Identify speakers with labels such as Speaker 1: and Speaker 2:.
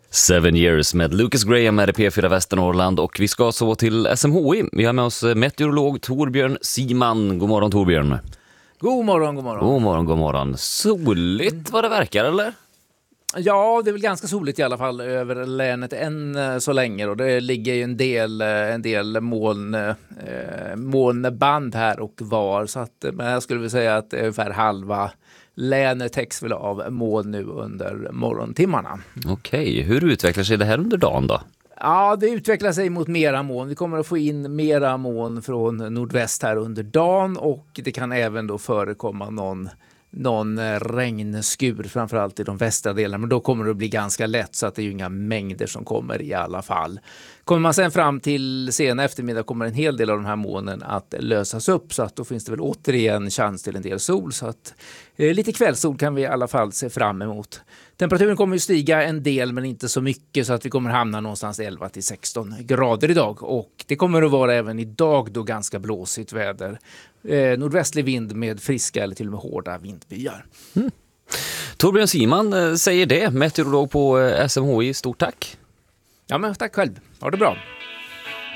Speaker 1: 7 Years med Lucas Graham med P4 Västernorrland, och vi ska så till SMHI. Vi har med oss meteorolog Torbjörn Siman. God morgon Torbjörn.
Speaker 2: God morgon, god morgon.
Speaker 1: God morgon, god morgon. Soligt vad det verkar, eller?
Speaker 2: Ja, det är väl ganska soligt i alla fall över länet än så länge. Och det ligger ju en del molnband här och var. Så att, men jag skulle vilja säga att ungefär halva länet täcks väl av moln nu under morgontimmarna.
Speaker 1: Okej, hur utvecklar sig det här under dagen då?
Speaker 2: Ja, det utvecklar sig mot mera moln. Vi kommer att få in mera moln från nordväst här under dagen, och det kan även då förekomma någon regnskur, framförallt i de västra delarna, men då kommer det att bli ganska lätt, så att det är ju inga mängder som kommer i alla fall. Kommer man sen fram till sena eftermiddag kommer en hel del av de här molnen att lösas upp, så att då finns det väl återigen chans till en del sol, så att lite kvällssol kan vi i alla fall se fram emot. Temperaturen kommer ju stiga en del men inte så mycket, så att vi kommer hamna någonstans 11-16 grader idag, och det kommer att vara även idag då ganska blåsigt väder. Nordvästlig vind med friska eller till och med hårda vindbyar.
Speaker 1: Torbjörn Siman säger det, meteorolog på SMHI. Stort tack.
Speaker 2: Ja, men tack själv. Ha det bra.